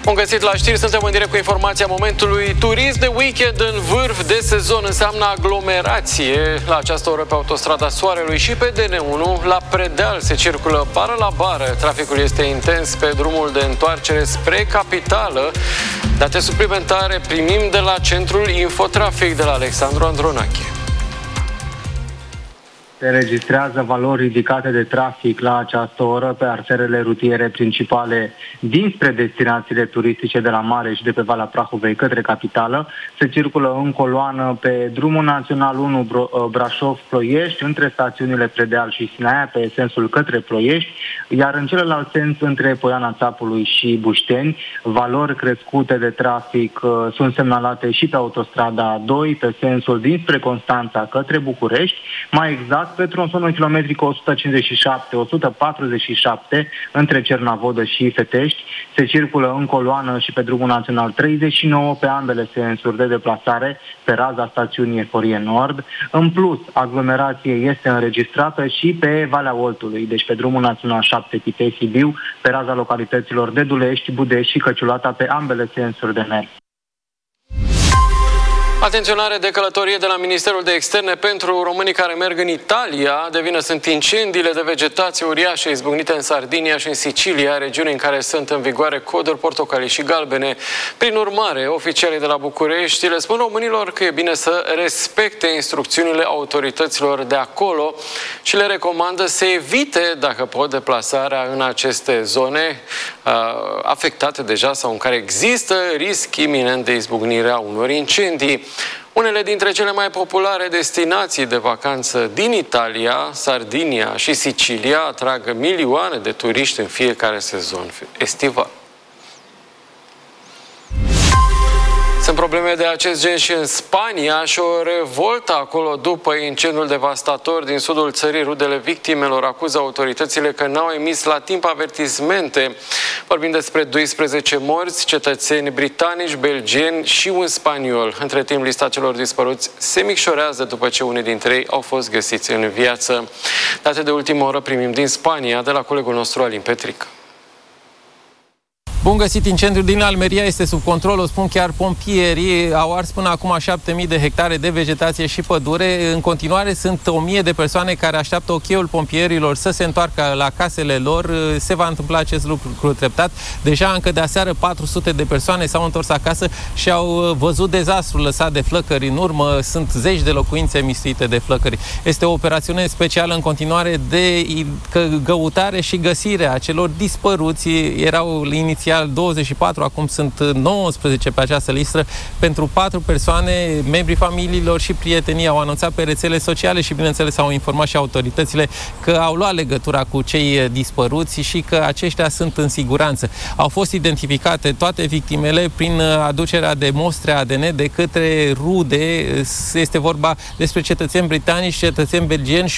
Bun găsit la știri, suntem în direct cu informația momentului. Turism de weekend în vârf de sezon înseamnă aglomerație la această oră pe autostrada Soarelui și pe DN1. La Predeal se circulă bară la bară. Traficul este intens pe drumul de întoarcere spre capitală. Date suplimentare primim de la Centrul Infotrafic de la Alexandru Andronache. Se înregistrează valori ridicate de trafic la această oră pe arterele rutiere principale dinspre destinațiile turistice de la mare și de pe Valea Prahovei către capitală. Se circulă în coloană pe drumul național 1 Brașov-Ploiești, între stațiunile Predeal și Sinaia, pe sensul către Ploiești, iar în celălalt sens, între Poiana Țapului și Bușteni, valori crescute de trafic sunt semnalate și pe autostrada 2, pe sensul dinspre Constanța către București, mai exact pe tronsonul kilometric 157-147 între Cernavodă și Fetești. Se circulă în coloană și pe drumul național 39 pe ambele sensuri de deplasare pe raza stațiunii Eforie Nord. În plus, aglomerație este înregistrată și pe Valea Oltului, deci pe drumul național 7 Pitești-Sibiu, pe raza localităților Dedulești, Budești și Căciulata pe ambele sensuri de mers. Atenționare de călătorie de la Ministerul de Externe pentru românii care merg în Italia. De vină sunt incendiile de vegetație uriașe izbucnite în Sardinia și în Sicilia, regiuni în care sunt în vigoare coduri portocalii și galbene. Prin urmare, oficialii de la București le spun românilor că e bine să respecte instrucțiunile autorităților de acolo și le recomandă să evite, dacă pot, deplasarea în aceste zone afectate deja sau în care există risc iminent de izbucnire a unor incendii. Unele dintre cele mai populare destinații de vacanță din Italia, Sardinia și Sicilia, atrag milioane de turiști în fiecare sezon estival. Sunt probleme de acest gen și în Spania și o revoltă acolo după incendiul devastator din sudul țării. Rudele victimelor acuză autoritățile că n-au emis la timp avertismente. Vorbim despre 12 morți, cetățeni britanici, belgieni și un spaniol. Între timp, lista celor dispăruți se micșorează după ce unii dintre ei au fost găsiți în viață. Date de ultimă oră primim din Spania, de la colegul nostru Alin Petric. Bun găsit, incendiul din Almeria este sub control, o spun chiar pompierii. Au ars până acum 7.000 de hectare de vegetație și pădure. În continuare sunt 1.000 de persoane care așteaptă ochiul pompierilor să se întoarcă la casele lor. Se va întâmpla acest lucru treptat. Deja încă de aseară 400 de persoane s-au întors acasă și au văzut dezastrul lăsat de flăcări în urmă. Sunt zeci de locuințe mistuite de flăcări. Este o operațiune specială în continuare de căutare și găsire a celor dispăruți. Erau inițial 24, acum sunt 19 pe această listă. Pentru 4 persoane, membrii familiilor și prietenii au anunțat pe rețele sociale și, bineînțeles, au informat și autoritățile că au luat legătura cu cei dispăruți și că aceștia sunt în siguranță. Au fost identificate toate victimele prin aducerea de mostre ADN de către rude. Este vorba despre cetățeni britanici, cetățeni belgieni și